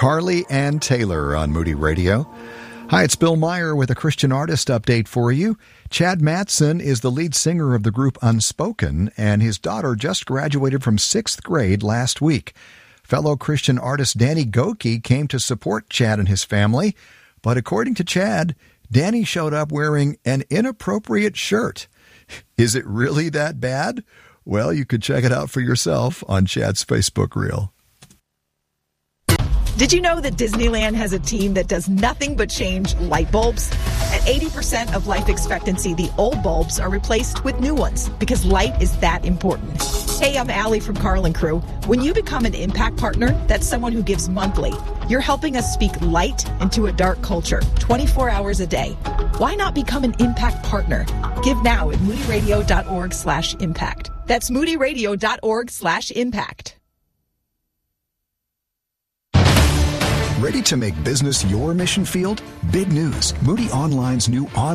Carly Ann Taylor on Moody Radio. Hi, it's Bill Meyer with a Christian artist update for you. Chad Matson is the lead singer of the group Unspoken, and his daughter just graduated from 6th grade last week. Fellow Christian artist Danny Gokey came to support Chad and his family, but according to Chad, Danny showed up wearing an inappropriate shirt. Is it really that bad? Well, you could check it out for yourself on Chad's Facebook reel. Did you know that Disneyland has a team that does nothing but change light bulbs? At 80% of life expectancy, the old bulbs are replaced with new ones because light is that important. Hey, I'm Allie from Carl & Crew. When you become an Impact Partner, that's someone who gives monthly. You're helping us speak light into a dark culture, 24 hours a day. Why not become an Impact Partner? Give now at moodyradio.org/impact. That's moodyradio.org/impact. Ready to make business your mission field? Big news. Moody Online's new